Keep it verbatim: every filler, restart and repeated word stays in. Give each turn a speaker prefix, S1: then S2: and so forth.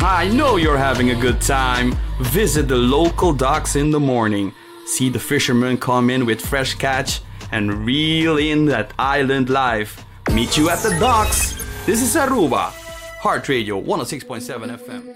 S1: I know you're having a good time. Visit the local docks in the morning. See the fishermen come in with fresh catch and reel in that island life. Meet you at the docks. This is Aruba. Heart Radio one oh six point seven F M.